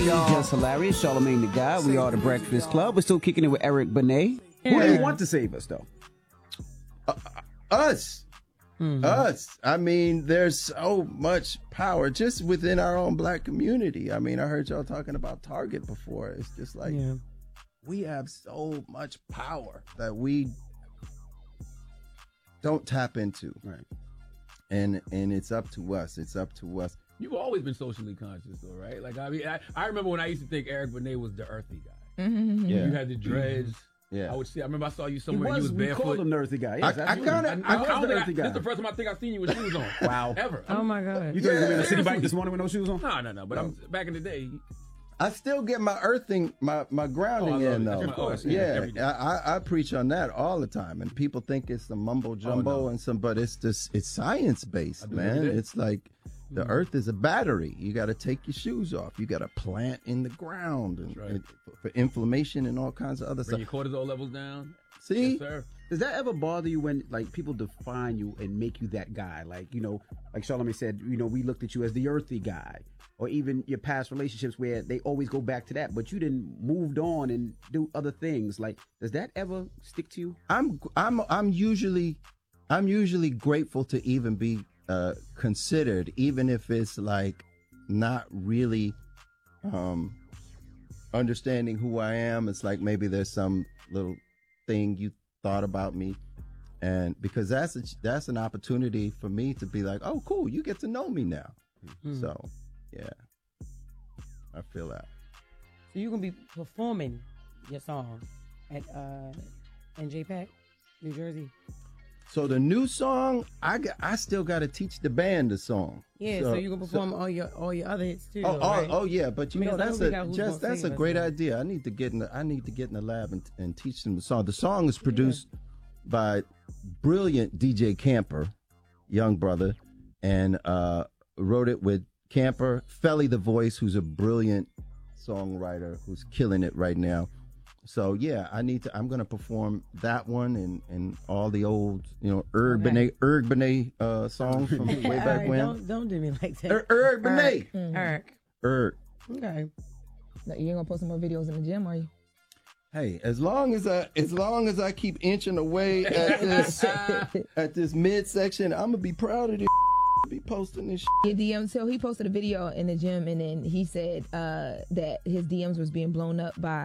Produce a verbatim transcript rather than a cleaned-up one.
y'all. Just hilarious. Charlamagne the Guy. We are the Breakfast Club. We're still kicking it with Eric Benet. Yeah. Who do you want to save us, though? Uh, us. Mm-hmm. Us. I mean, there's so much power just within our own black community. I mean, I heard y'all talking about Target before. It's just like, yeah. we have so much power that we don't tap into. Right. And and it's up to us. It's up to us. You've always been socially conscious, though, right? Like, I mean, I, I remember when I used to think Eric Benet was the earthy guy. Mm-hmm. Yeah. You had the dreads. Mm-hmm. Yeah. I would see. I remember I saw you somewhere. He was, and you was barefoot. We called him the earthy guy. Yes, I, I kind of. I, I, I was the the earthy I, guy. This is the first time I think I've seen you with shoes on. Wow. Ever. Oh my God. You thought you were going to city bike this morning with no shoes on? No, no, no. But I'm back in the day. I still get my earthing, my, my grounding oh, in, though. Of course, yeah, I, I, I preach on that all the time, and people think it's some mumbo jumbo oh, no. and some, but it's just it's science based, man. It. It's like the mm-hmm. earth is a battery. You got to take your shoes off. You got to plant in the ground and, right. and for inflammation and all kinds of other Bring stuff. Your cortisol levels down. See. Yes, sir. Does that ever bother you when, like, people define you and make you that guy? Like, you know, like Charlamagne said, you know, we looked at you as the earthy guy, or even your past relationships where they always go back to that, but you didn't moved on and do other things. Like, does that ever stick to you? I'm, I'm, I'm usually, I'm usually grateful to even be uh, considered, even if it's like not really um, understanding who I am. It's like maybe there's some little thing you thought about me, and because that's a, that's an opportunity for me to be like, oh cool, you get to know me now. Mm-hmm. So yeah, I feel that. So you're gonna be performing your song at uh in J PAC, New Jersey. So the new song, I got, I still got to teach the band the song. Yeah, so, so you can perform so, all your all your other hits too. Oh, though, right? oh, oh yeah, but you I mean, know that's a just that's a great idea. I need to get in the I need to get in the lab and, and teach them the song. The song is produced yeah. by brilliant D J Camper, young brother, and uh, wrote it with Camper, Felly the Voice, who's a brilliant songwriter who's killing it right now. So yeah, I need to. I'm gonna perform that one and, and all the old, you know, Erg Benet, Erg Benet uh, songs from way back right, when. Don't don't do me like that. Er, Erg Benet. Erg. Erg. Okay. You ain't gonna post some more videos in the gym, are you? Hey, as long as I as long as I keep inching away at this at this midsection, I'm gonna be proud of this. Be posting this. Shit. D M. So he posted a video in the gym, and then he said uh, that his D Ms was being blown up by